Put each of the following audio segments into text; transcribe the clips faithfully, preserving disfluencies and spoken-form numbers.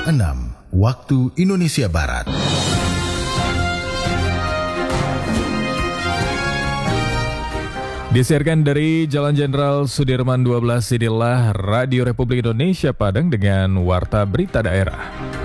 enam waktu Indonesia Barat. Disiarkan dari Jalan Jenderal Sudirman dua belas, inilah Radio Republik Indonesia Padang dengan Warta Berita Daerah.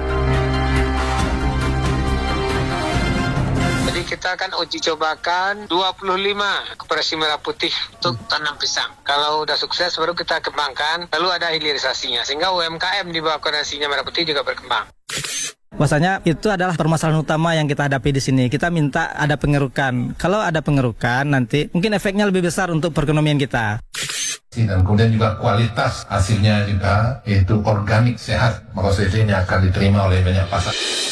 Jadi kita akan uji cobakan dua puluh lima koperasi merah putih untuk tanam pisang. Kalau udah sukses baru kita kembangkan, lalu ada hilirisasinya. Sehingga U M K M di bawah koperasinya merah putih juga berkembang. Bahwasanya itu adalah permasalahan utama yang kita hadapi di sini. Kita minta ada pengerukan. Kalau ada pengerukan nanti mungkin efeknya lebih besar untuk perekonomian kita. Dan kemudian juga kualitas hasilnya juga itu organik, sehat. Maka hasilnya akan diterima oleh banyak pasar.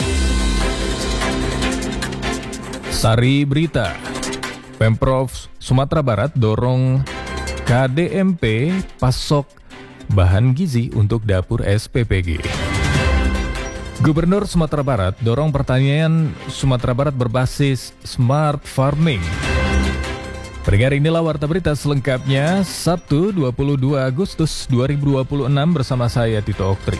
Sari Berita. Pemprov Sumatera Barat dorong K D M P pasok bahan gizi untuk dapur S P P G. Gubernur Sumatera Barat dorong pertanian Sumatera Barat berbasis smart farming. Pendengar, inilah Warta Berita selengkapnya Sabtu dua puluh dua Agustus dua ribu dua puluh enam bersama saya Tito Oktri.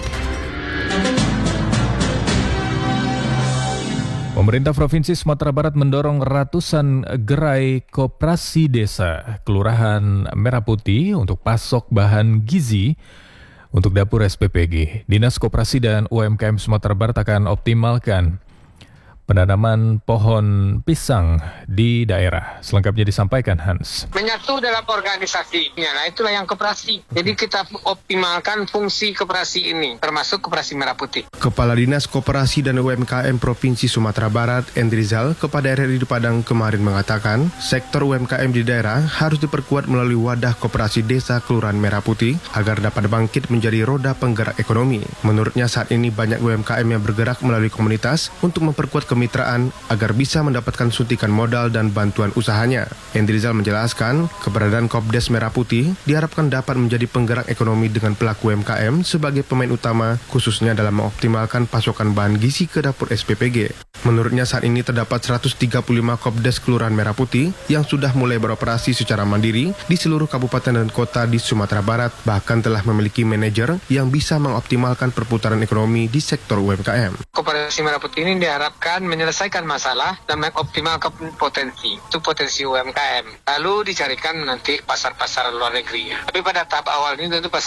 Pemerintah Provinsi Sumatera Barat mendorong ratusan gerai koperasi desa Kelurahan Merah Putih untuk pasok bahan gizi untuk dapur S P P G. Dinas Koperasi dan U M K M Sumatera Barat akan optimalkan penanaman pohon pisang di daerah. Selengkapnya disampaikan Hans. Menyatu dalam organisasinya, nah itulah yang koperasi. Jadi kita optimalkan fungsi koperasi ini, termasuk koperasi merah putih. Kepala Dinas Koperasi dan U M K M Provinsi Sumatera Barat, Endrizal, kepada R R I di Padang kemarin mengatakan, sektor U M K M di daerah harus diperkuat melalui wadah koperasi desa Kelurahan Merah Putih agar dapat bangkit menjadi roda penggerak ekonomi. Menurutnya saat ini banyak U M K M yang bergerak melalui komunitas untuk memperkuat kemitraan agar bisa mendapatkan suntikan modal dan bantuan usahanya. Endrizal menjelaskan, keberadaan Kopdes Merah Putih diharapkan dapat menjadi penggerak ekonomi dengan pelaku U M K M sebagai pemain utama, khususnya dalam mengoptimalkan pasokan bahan gizi ke dapur S P P G. Menurutnya saat ini terdapat seratus tiga puluh lima Kopdes Kelurahan Merah Putih yang sudah mulai beroperasi secara mandiri di seluruh kabupaten dan kota di Sumatera Barat, bahkan telah memiliki manajer yang bisa mengoptimalkan perputaran ekonomi di sektor U M K M. Koperasi Merah Putih ini diharapkan menyelesaikan masalah dan mengoptimalkan potensi. Itu potensi U M K M. Lalu dicarikan nanti pasar-pasar luar negeri. Tapi pada tahap awal ini tentu pasar